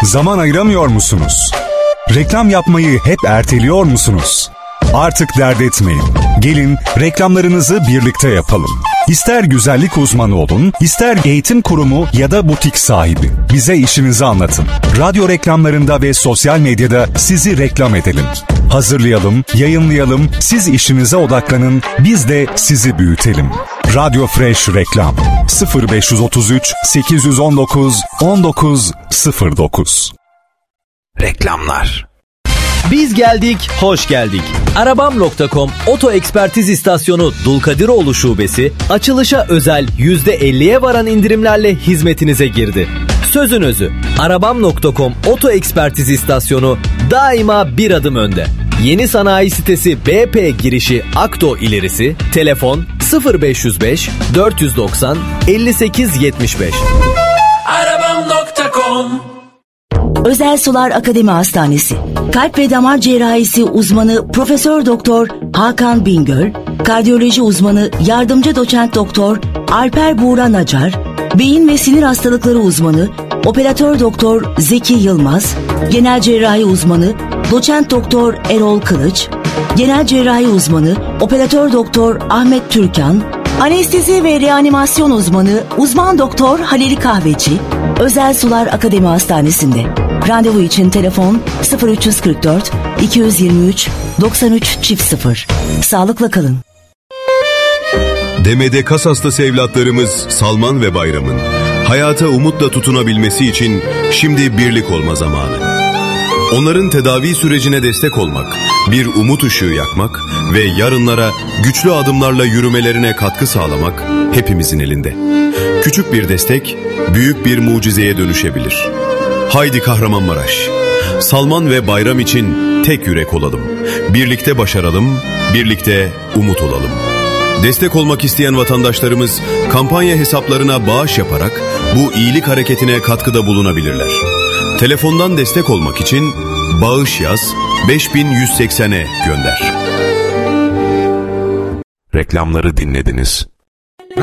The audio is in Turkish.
Zaman ayıramıyor musunuz? Reklam yapmayı hep erteliyor musunuz? Artık dert etmeyin. Gelin reklamlarınızı birlikte yapalım. İster güzellik uzmanı olun, ister eğitim kurumu ya da butik sahibi. Bize işinizi anlatın. Radyo reklamlarında ve sosyal medyada sizi reklam edelim. Hazırlayalım, yayınlayalım, siz işinize odaklanın, biz de sizi büyütelim. Radyo Fresh Reklam 0533 819 1909. Reklamlar. Biz geldik, hoş geldik. Arabam.com Oto Ekspertiz İstasyonu Dulkadiroğlu Şubesi açılışa özel %50'ye varan indirimlerle hizmetinize girdi. Sözün özü, Arabam.com Oto Ekspertiz İstasyonu daima bir adım önde. Yeni sanayi sitesi BP girişi Akto ilerisi, telefon 0505 490 58 75. Arabam.com. Özel Sular Akademi Hastanesi. Kalp ve damar cerrahisi uzmanı Profesör Doktor Hakan Bingöl, kardiyoloji uzmanı yardımcı doçent doktor Alper Buğra Nacar, beyin ve sinir hastalıkları uzmanı Operatör Doktor Zeki Yılmaz, genel cerrahi uzmanı doçent doktor Erol Kılıç, genel cerrahi uzmanı Operatör Doktor Ahmet Türkan, anestezi ve reanimasyon uzmanı uzman doktor Halil Kahveci. Özel Sular Akademi Hastanesi'nde. Randevu için telefon 0344 223 93 0. Sağlıkla kalın. Demede kas hastası evlatlarımız Salman ve Bayram'ın hayata umutla tutunabilmesi için şimdi birlik olma zamanı. Onların tedavi sürecine destek olmak, bir umut ışığı yakmak ve yarınlara güçlü adımlarla yürümelerine katkı sağlamak hepimizin elinde. Küçük bir destek, büyük bir mucizeye dönüşebilir. Haydi Kahramanmaraş, Salman ve Bayram için tek yürek olalım. Birlikte başaralım, birlikte umut olalım. Destek olmak isteyen vatandaşlarımız kampanya hesaplarına bağış yaparak bu iyilik hareketine katkıda bulunabilirler. Telefondan destek olmak için bağış yaz, 5180'e gönder. Reklamları dinlediniz.